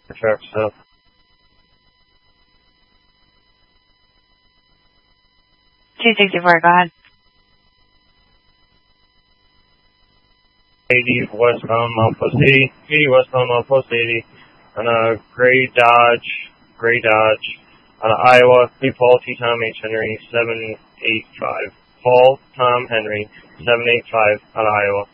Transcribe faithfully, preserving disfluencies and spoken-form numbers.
Truck stuff. two sixty-four, go ahead. eighty westbound Mount Post eighty. eighty westbound Mount Post eighty. On a gray Dodge. Gray Dodge. On a Iowa. P. Paul T. Tom H. Henry seven eight five. Paul Tom Henry seven eight five on Iowa.